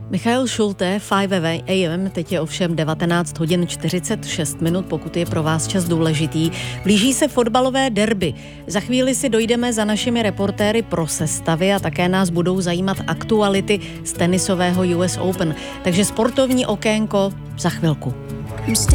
Michael Schulte, 5 AM, teď je ovšem 19 hodin 46 minut, pokud je pro vás čas důležitý. Blíží se fotbalové derby. Za chvíli si dojdeme za našimi reportéry pro sestavy a také nás budou zajímat aktuality z tenisového US Open. Takže sportovní okénko za chvilku.